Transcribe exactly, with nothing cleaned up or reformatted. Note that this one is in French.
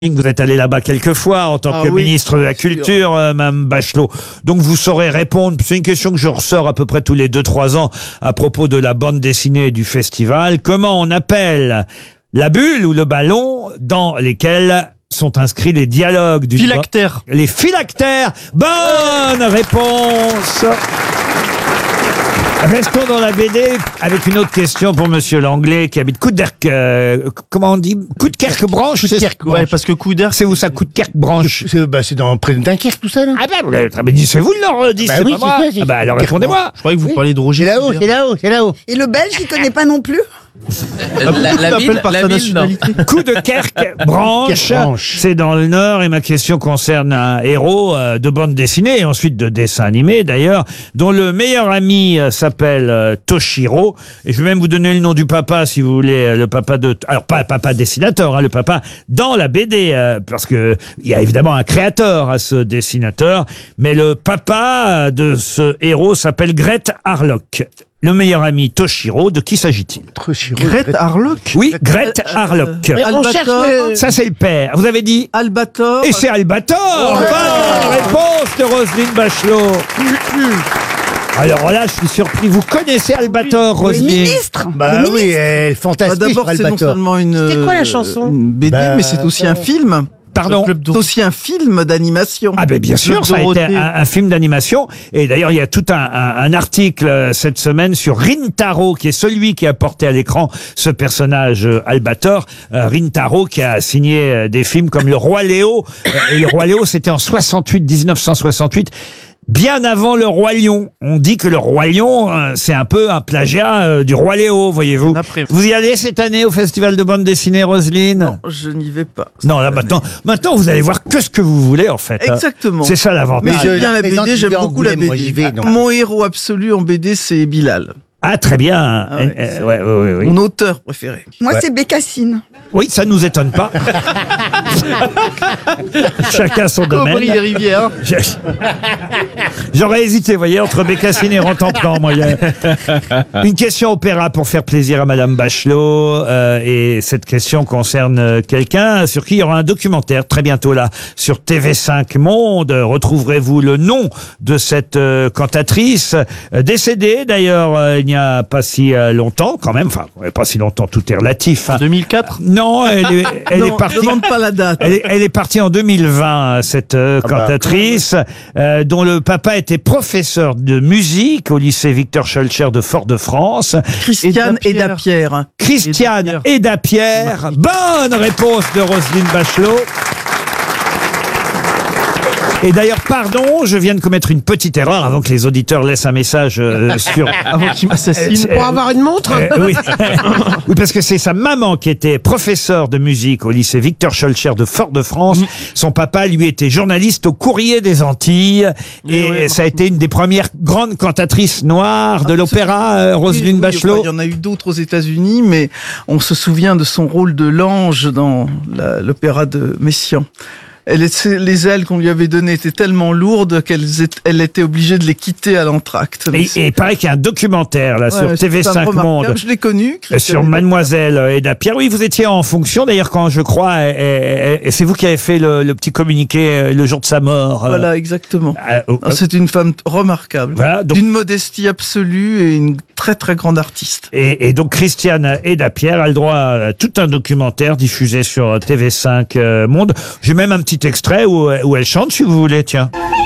Vous êtes allé là-bas quelques fois en tant Ah que oui, ministre de la sûr. Culture, euh, Mme Bachelot. Donc vous saurez répondre. C'est une question que je ressors à peu près tous les deux trois ans à propos de la bande dessinée et du festival. Comment on appelle la bulle ou le ballon dans lesquels sont inscrits les dialogues du Phylactère. Les phylactères. Bonne réponse. Restons dans la B D avec une autre question pour Monsieur Langlais qui habite Couderc. Euh, comment on dit Coudekerque-Branche. Ouais, parce que Couderc, C'est où ça, Coudekerque-Branche? C'est bah, c'est dans près de Dunkerque, tout ça, là. Ah ben, vous l'avez très bien dit, c'est vous le nord-dix, Bah c'est oui, pas moi. c'est ça, c'est- Ah ben alors répondez-moi. je croyais que vous Oui. parliez de Roger. C'est là-haut, Couderc. c'est là-haut, c'est là-haut. Et le belge, il connaît pas non plus? La, la ville, par sa nationalité. Coudekerque-Branche, Kerque-Branche. c'est dans le nord et ma question concerne un héros euh, de bande dessinée et ensuite de dessin animé d'ailleurs, dont le meilleur ami euh, s'appelle euh, Toshiro. Et je vais même vous donner le nom du papa si vous voulez, euh, le papa de... Alors pas le papa dessinateur, hein, le papa dans la B D, euh, parce que il y a évidemment un créateur à ce dessinateur, mais le papa euh, de ce héros s'appelle Grete Harlock. Le meilleur ami Toshiro, de qui s'agit-il? Grete Harlock. Oui, Grete Harlock. Mais on cherche le- Ça, c'est le père. Vous avez dit Albator. Et c'est Albator. Bonne réponse de Roselyne Bachelot. Alors là, je suis surpris. Vous connaissez Albator, Le Roselyne? ministre? Bah Le oui, ministre elle est Ah, fantastique, D'abord, c'est non Albator. seulement une, C'était quoi la euh, chanson une B D, Bah, mais c'est aussi un film. Pardon. C'est aussi un film d'animation. Ah ben bien sûr, Club ça a été Dorothée. un, un film d'animation. Et d'ailleurs, il y a tout un, un, un article euh, cette semaine sur Rintaro, qui est celui qui a porté à l'écran ce personnage euh, Albator. Euh, Rintaro qui a signé euh, des films comme Le Roi Léo. Euh, et Le Roi Léo, c'était en soixante-huit, dix-neuf cent soixante-huit. Bien avant Le Roi Lion. On dit que Le Roi Lion, euh, c'est un peu un plagiat euh, du Roi Léo, voyez-vous. Après. Vous y allez cette année au Festival de bande dessinée, Roselyne? Je n'y vais pas. Non, là maintenant, maintenant vous allez voir que ce que vous voulez en fait. hein. Exactement. C'est ça l'avantage. Mais je j'aime bien la B présente D, j'aime l'hiver beaucoup la Angoulême, B D. moi, j'y vais, donc. Mon héros absolu en B D, c'est Bilal, Ah, très bien. Ah ouais, Euh, c'est- ouais, ouais, ouais, oui. mon auteur préféré. Moi, Ouais. c'est Bécassine. Oui, ça nous étonne pas. Chacun son Cobry des domaine. rivières. Je- J'aurais hésité, vous voyez, entre Bécassine et Rantanplan, moi. Il y a- Une question opéra pour faire plaisir à Madame Bachelot. euh, et cette question concerne euh, quelqu'un sur qui il y aura un documentaire très bientôt là sur T V cinq Monde. Retrouverez-vous le nom de cette euh, cantatrice euh, décédée d'ailleurs euh, il n'y a pas si euh, longtemps quand même. Enfin, ouais, pas si longtemps, tout est relatif. hein. deux mille quatre. Non, elle est, elle non, est partie. ne demande pas la date. Elle est, elle est partie en deux mille vingt, cette euh, Ah bah, cantatrice, euh, dont le papa était professeur de musique au lycée Victor Schœlcher de Fort-de-France. Christiane hein. et Dapierre. Christiane Edapierre. Bonne réponse de Roselyne Bachelot. Et d'ailleurs, pardon, je viens de commettre une petite erreur avant que les auditeurs laissent un message euh, sur... Avant qu'il m'assassine. Euh, Pour avoir une montre Euh, oui. Oui, parce que c'est sa maman qui était professeure de musique au lycée Victor Schœlcher de Fort-de-France. Son papa, lui, était journaliste au Courrier des Antilles. Et Oui, oui, ça a été une des premières grandes cantatrices noires de l'opéra, euh, Roselyne Oui, oui, Bachelot. enfin, il y en a eu d'autres aux États-Unis, mais on se souvient de son rôle de l'ange dans la- l'opéra de Messiaen. Elle est- les ailes qu'on lui avait données étaient tellement lourdes qu'elle elle était obligée de les quitter à l'entracte. Et, et il paraît qu'il y a un documentaire là Ouais, sur c'est T V cinq remarquable. Monde. Je l'ai connu. euh, Christiane Sur Edapierre. Mademoiselle Edapierre. Oui, vous étiez en fonction d'ailleurs quand je crois, et, et- et c'est vous qui avez fait le, le petit communiqué euh, le jour de sa mort. euh, Voilà, exactement. euh, euh, Ah, c'est une femme remarquable, Voilà, donc- d'une modestie absolue et une très très grande artiste. Et, et donc Christiane Edapierre a le droit à tout un documentaire diffusé sur T V cinq euh, Monde. J'ai même un petit extrait où, où elle chante, si vous voulez, tiens.